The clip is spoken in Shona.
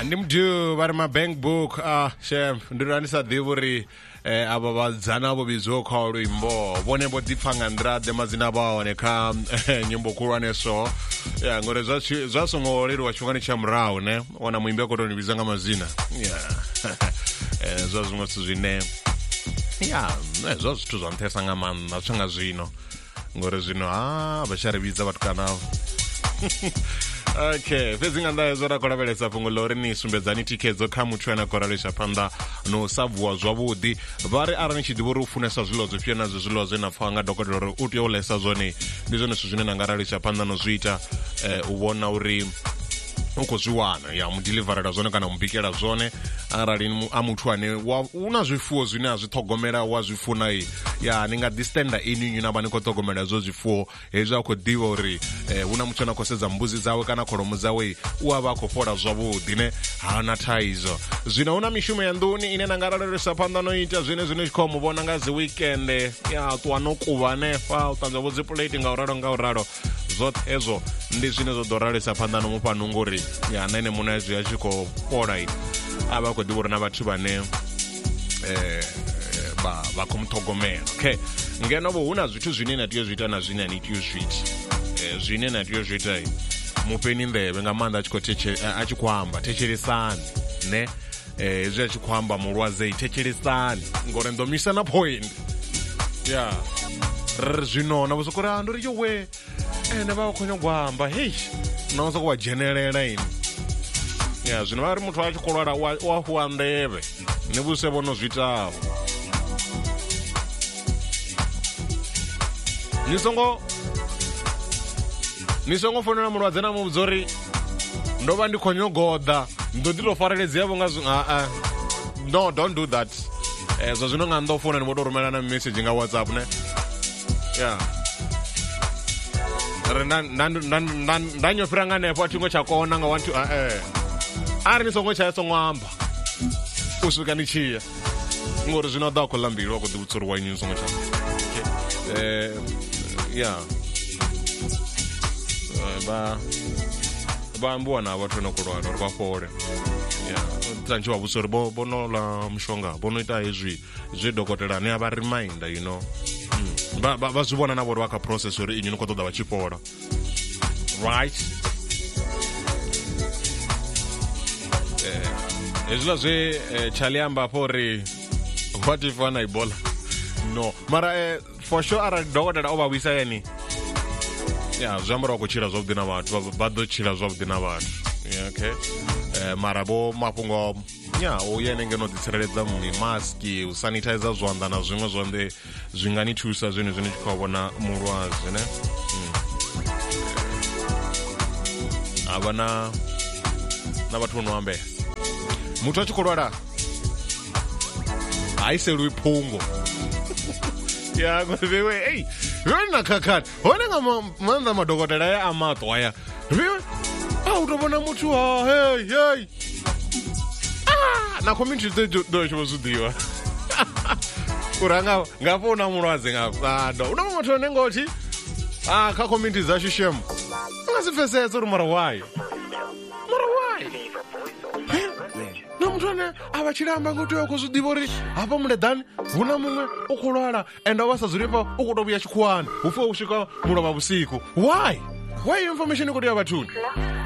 Ndi mdu vari mabank book shem ndirani sa ḓivhi ava vhadzana avo vhidziwa kha luimbo vhone vho ḓipfa nga nḓila ḓe madzina vha hone kha nyimbo khulwane so ya ngori zwa songo leluwa tshifhingani tsha murahu ne wana muimbi a khou tou ni vhidza nga madzina zwa zwiṅwe zwithu zwine zwa zwithu zwa nṱhesa nga maanḓa zwi nga zwino ngori zwino vha tshi ri vhidza vhatukanawo okay fhedzi nga nnḓa hezwo ra khou lavhelesa fhungo ḽa uri ni sumbedzani thikhedzo kha muthu ane a khou lavhelesa phanḓa no u sa vuwa zwavhuḓi vha ri arali ni tshi ḓivha uri u funesa zwiḽiwa zwifhio na zwiḽiwa zwe na pfha nga dokotela uri u tea u ḽesa zwone ndi zwone zwithu zwine na nga lavhelesa phanḓa no zwi ita u vhona uri u khou zwi wana ya mudilivarela zwone kana mubikela zwone arali a muthu ane u na zwifuwo zwine a zwi ṱhogomela wa zwi funa ya ni nga ḓi stenda ininyu na vha ni khou ṱhogomela hezwo zwifuwo hezwi a khou ḓivha uri hu na muthu ane a khou sedza mbudzi dzawe kana kholomo dzawe u a vha a khou fhola zwavhuḓi ne hana thaidzo zwino hu na mishumo ya nḓuni ine na nga lavhelesa phanḓa no ita zwine tshi khou mu vhona nga dzi weekend ya ṱuwa no kuvha hanefha u ṱanzwa vho dzi plate nga u ralo zwoṱhe hezwo ndi zwine zwo ḓo lavhelesa phanḓa no mufha nungo uri ya na ene muṋe hezwi a tshi khou fhola a vha khou ḓivha uri na vhathu vhane vha khou muṱhogomela okay ngeno vho hu na zwithu zwine na tea u zwi ita na zwine a ni tea u zwi ita zwine na tea u zwi ita mufheni nḓevhe nga maanḓa a tshi khou amba thetshelesani ne hezwi a tshi khou amba mulwadze thetshelesani ngori ndo misa na point ya zwino na vhusoko ri ndo ri yowe ene vha khou nyanga u amba hei na u sokou wa dzhenelela ini ya zwino vha ri muthu a tshi khou lwala u a fhiwa nḓevhe ni vhuse vhono zwi itaho ni songo fonela mulwadze na muvhudza uri ndo vha ndi khou nyogoḓa ndo ḓi tou fareledzeyavho nga no don't do that zwa zwino nga nnḓa u fona ni vho tou rumelana message nga WhatsApp ne ya ri nda nyofhira nga hanefho a thingo tsha kona nga 1 2 ari ni songo tsha songo amba u swika ni tshiya ngori zwino ḓa khou ḽa mbilu a khou ḓi vhutsa uri waini ni songo tsha ya vha ambiwa na vhathu no khou lwala uri vha fhole ya tantshi vha vhutsa uri bo no ḽa mushonga bo no ita hezwi zwi dokotela ni a vha reminder you know vha zwi vhona na vho uri vha kha process uri inyu ni khou ṱoḓa vha tshi fhola right hezwiḽa zwe Charlie amba afho uri what if ana Ebola no mara for sure arali dokotela o vha vhuisa yani ya zwi amba uri vha khou tshila zwavhuḓi na vhathu vha ḓo tshila zwavhuḓi na vhathu okay mara vho mafhungo ya u yene ngeno ḓitsireledza maski u sanitizer zwanḓa na zwiṅwe zwonde zwi nga ni thusa zwine tshi khou vhona mulwadze ne a vha na vhathu vho no ambesa muthu a tshi khou lwala ha iselwi phungo ya ngoriwe ei vhe na khakhani hone nga maanḓa madokotela ya a maṱo aya u tou vhona muthu hey na community ḓo tshi vho zwiḓiwa uri ngafho u na mulwadze ngafhado u na muthu ane ngothi kha community dzashu shem u nga si pfesesa uri mara why na muthu ane a vha tshilamba ngo tea u khou zwi ḓivha uri hafha muleḓani hu na muṅwe u khou lwala ende a vha sa dzuli fha u khou tou vhuya tshikhuwani hu pfhiwa u swika mulovha vhusiku why information i khou tea vhathuni